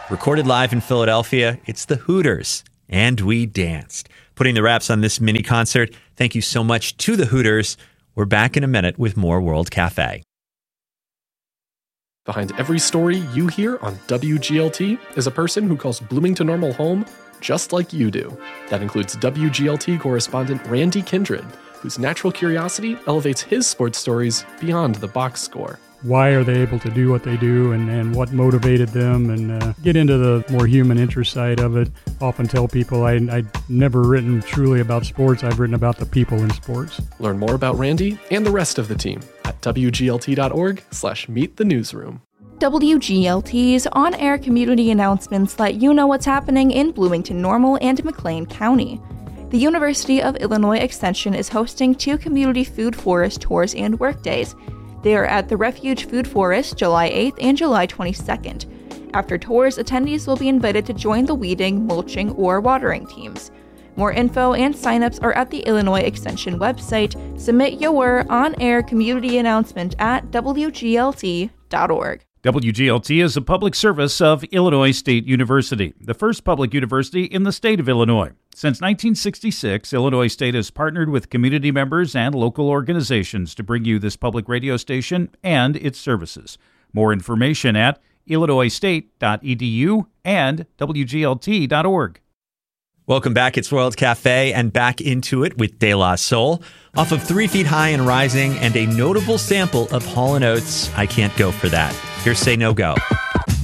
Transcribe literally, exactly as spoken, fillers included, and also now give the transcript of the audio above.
Recorded live in Philadelphia, it's the Hooters, and we danced. Putting the wraps on this mini concert, thank you so much to the Hooters. We're back in a minute with more World Cafe. Behind every story you hear on W G L T is a person who calls Bloomington Normal home just like you do. That includes W G L T correspondent Randy Kindred, whose natural curiosity elevates his sports stories beyond the box score. Why are they able to do what they do, and, and what motivated them, and uh, get into the more human interest side of it. Often tell people I, I've never written truly about sports. I've written about the people in sports. Learn more about Randy and the rest of the team at W G L T dot org slash meet the newsroom. W G L T's on-air community announcements let you know what's happening in Bloomington Normal and McLean County. The University of Illinois Extension is hosting two community food forest tours and workdays. They are at the Refuge Food Forest July eighth and July twenty-second. After tours, attendees will be invited to join the weeding, mulching, or watering teams. More info and signups are at the Illinois Extension website. Submit your on-air community announcement at W G L T dot org. W G L T is a public service of Illinois State University, the first public university in the state of Illinois. Since nineteen sixty-six, Illinois State has partnered with community members and local organizations to bring you this public radio station and its services. More information at illinois state dot e d u and W G L T dot org. Welcome back. It's World Cafe, and back into it with De La Soul. Off of Three Feet High and Rising and a notable sample of Hall and Oates, I Can't Go For That. Here's Say No Go.